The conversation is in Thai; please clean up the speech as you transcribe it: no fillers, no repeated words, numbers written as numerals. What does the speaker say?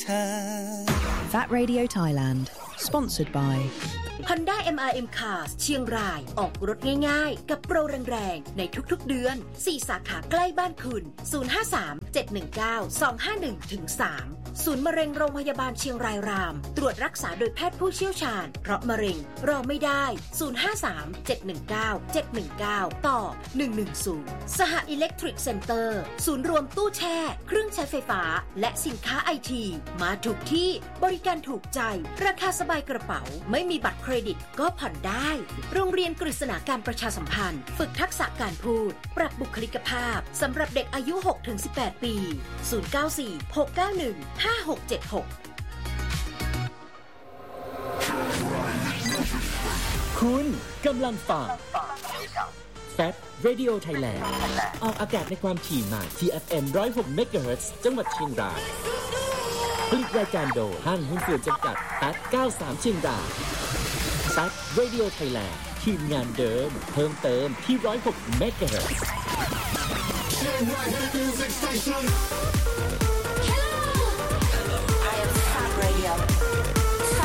That Radio Thailand sponsored by Honda MRM Cars เชียงรายออกรถง่ายๆกับโปรแรงๆในทุกๆเดือน4สาขาใกล้บ้านคุณ053-719-251-3ศูนย์มะเร็งโรงพยาบาลเชียงรายรามตรวจรักษาโดยแพทย์ผู้เชี่ยวชาญเพราะมะเร็งรอไม่ได้053-719-719ต่อ110สหอิเล็กทริกเซ็นเตอร์ศูนย์รวมตู้แช่เครื่องใช้ไฟฟ้าและสินค้าไอทีมาถูกที่บริการถูกใจราคาสบายกระเป๋าไม่มีบัตรเครดิตก็ผ่อนได้โรงเรียนกฤษณาการประชาสัมพันธ์ฝึกทักษะการพูดปรับบุคลิกภาพสำหรับเด็กอายุ 6-18 ปี094-691-5676 คุณกำลังฟัง That Radio Thailand ออกอากาศในความถี่ใหม่ที่ FM 106 MHz จังหวัดเชียงรายผลิตรายการโดยห้างหุ้นส่วนจำกัด893เชียงราย That Radio Thailand ทีมงานเดิมเพิ่มเติมที่106 MHz